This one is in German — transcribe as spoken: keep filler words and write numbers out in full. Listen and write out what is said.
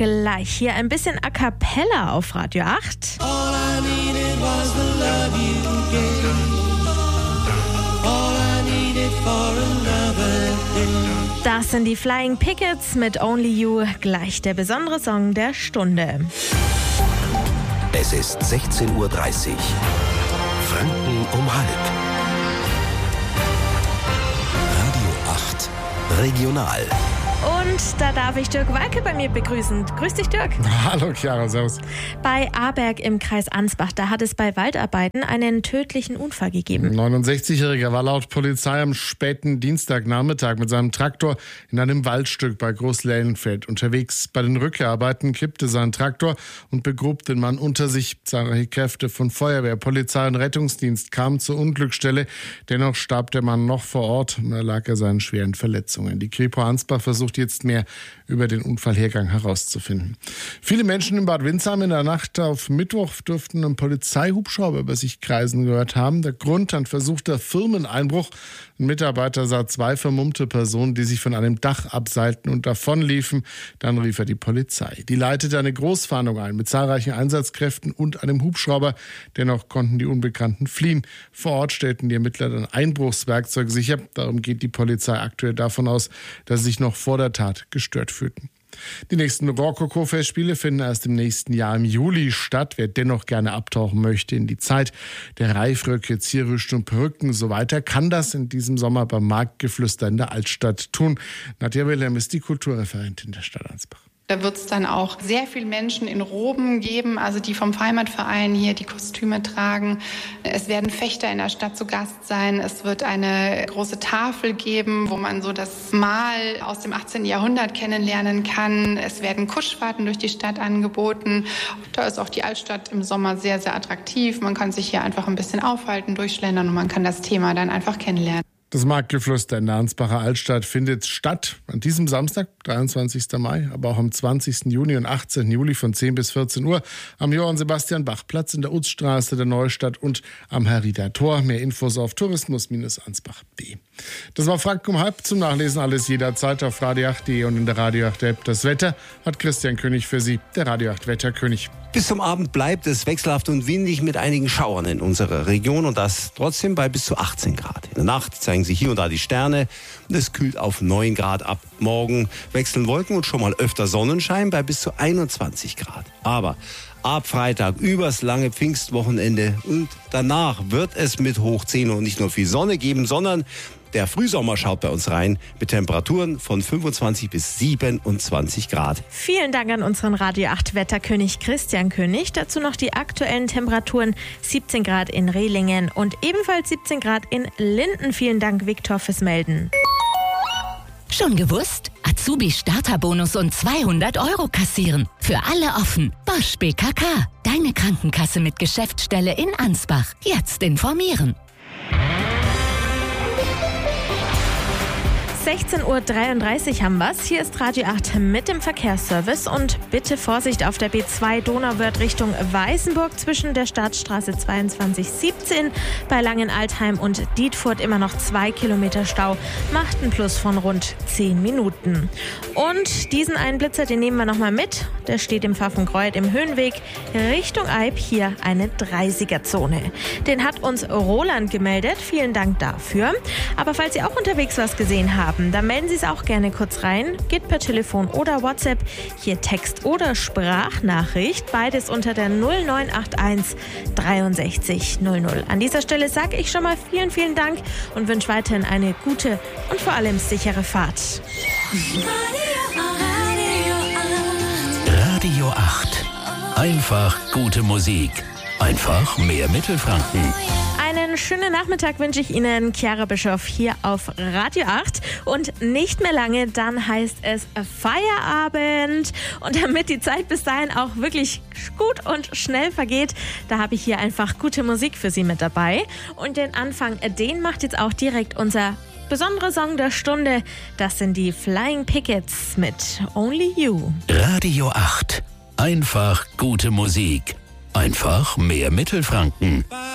gleich. Hier ein bisschen A Cappella auf Radio acht. All I needed was the love you gave. All I needed for another day. Das sind die Flying Pickets mit Only You. Gleich der besondere Song der Stunde. Es ist sechzehn Uhr dreißig. Franken um halb. Radio acht Regional. Und da darf ich Dirk Walke bei mir begrüßen. Grüß dich, Dirk. Hallo, Chiara, servus. Bei Aberg im Kreis Ansbach, da hat es bei Waldarbeiten einen tödlichen Unfall gegeben. Ein neunundsechzigjähriger war laut Polizei am späten Dienstagnachmittag mit seinem Traktor in einem Waldstück bei Großlellenfeld unterwegs. Bei den Rückkehrarbeiten kippte sein Traktor und begrub den Mann unter sich. Zahlreiche Kräfte von Feuerwehr, Polizei und Rettungsdienst kamen zur Unglücksstelle. Dennoch starb der Mann noch vor Ort und erlag er seinen schweren Verletzungen. Die Kripo Ansbach versucht jetzt mehr über den Unfallhergang herauszufinden. Viele Menschen in Bad Windsheim in der Nacht auf Mittwoch dürften einen Polizeihubschrauber über sich kreisen gehört haben. Der Grund: ein versuchter Firmeneinbruch. Ein Mitarbeiter sah zwei vermummte Personen, die sich von einem Dach abseilten und davonliefen. Dann rief er die Polizei. Die leitete eine Großfahndung ein mit zahlreichen Einsatzkräften und einem Hubschrauber. Dennoch konnten die Unbekannten fliehen. Vor Ort stellten die Ermittler dann Einbruchswerkzeug sicher. Darum geht die Polizei aktuell davon aus, dass sie sich noch vor der Tat gestört fühlten. Die nächsten Rokoko-Festspiele finden erst im nächsten Jahr im Juli statt. Wer dennoch gerne abtauchen möchte in die Zeit der Reifröcke, Zierrüsten und Perücken und so weiter, kann das in diesem Sommer beim Marktgeflüster in der Altstadt tun. Nadja Wilhelm ist die Kulturreferentin der Stadt Ansbach. Da wird es dann auch sehr viele Menschen in Roben geben, also die vom Heimatverein hier die Kostüme tragen. Es werden Fechter in der Stadt zu Gast sein. Es wird eine große Tafel geben, wo man so das Mal aus dem achtzehnten Jahrhundert kennenlernen kann. Es werden Kutschfahrten durch die Stadt angeboten. Da ist auch die Altstadt im Sommer sehr, sehr attraktiv. Man kann sich hier einfach ein bisschen aufhalten, durchschlendern und man kann das Thema dann einfach kennenlernen. Das Marktgeflüster in der Ansbacher Altstadt findet statt an diesem Samstag, dreiundzwanzigsten Mai, aber auch am zwanzigsten Juni und achtzehnten Juli von zehn bis vierzehn Uhr am Johann-Sebastian-Bach-Platz in der Utzstraße der Neustadt und am Herrieder Tor. Mehr Infos auf tourismus ansbach punkt de. Das war Franken um halb. Zum Nachlesen alles jederzeit auf radio acht punkt de und in der Radio acht App. Das Wetter hat Christian König für Sie, der Radio acht Wetterkönig. Bis zum Abend bleibt es wechselhaft und windig mit einigen Schauern in unserer Region und das trotzdem bei bis zu achtzehn Grad. In der Nacht zeigen sich hier und da die Sterne und es kühlt auf neun Grad ab. Morgen wechseln Wolken und schon mal öfter Sonnenschein bei bis zu einundzwanzig Grad. Aber ab Freitag übers lange Pfingstwochenende und danach wird es mit hoch zehn und nicht nur viel Sonne geben, sondern der Frühsommer schaut bei uns rein mit Temperaturen von fünfundzwanzig bis siebenundzwanzig Grad. Vielen Dank an unseren Radio acht Wetterkönig Christian König. Dazu noch die aktuellen Temperaturen: siebzehn Grad in Rehlingen und ebenfalls siebzehn Grad in Linden. Vielen Dank, Viktor, fürs Melden. Schon gewusst? Azubi-Starterbonus und zweihundert Euro kassieren. Für alle offen. Bosch B K K. Deine Krankenkasse mit Geschäftsstelle in Ansbach. Jetzt informieren. sechzehn Uhr dreiunddreißig haben wir's. Hier ist Radio acht mit dem Verkehrsservice und bitte Vorsicht auf der B zwei Donauwörth Richtung Weißenburg zwischen der Staatsstraße zweiundzwanzig siebzehn bei Langenaltheim und Dietfurt immer noch zwei Kilometer Stau, macht einen Plus von rund zehn Minuten. Und diesen Einblitzer, den nehmen wir nochmal mit. Der steht im Pfaffenkreuth im Höhenweg Richtung Eib, hier eine dreißiger-Zone. Den hat uns Roland gemeldet, vielen Dank dafür. Aber falls Sie auch unterwegs was gesehen haben, dann melden Sie es auch gerne kurz rein. Geht per Telefon oder WhatsApp. Hier Text- oder Sprachnachricht. Beides unter der null neun acht eins dreiundsechzig null null. An dieser Stelle sage ich schon mal vielen, vielen Dank und wünsche weiterhin eine gute und vor allem sichere Fahrt. Radio acht. Einfach gute Musik. Einfach mehr Mittelfranken. Einen schönen Nachmittag wünsche ich Ihnen, Chiara Bischoff, hier auf Radio acht. Und nicht mehr lange, dann heißt es Feierabend. Und damit die Zeit bis dahin auch wirklich gut und schnell vergeht, da habe ich hier einfach gute Musik für Sie mit dabei. Und den Anfang, den macht jetzt auch direkt unser besonderer Song der Stunde. Das sind die Flying Pickets mit Only You. Radio acht. Einfach gute Musik. Einfach mehr Mittelfranken.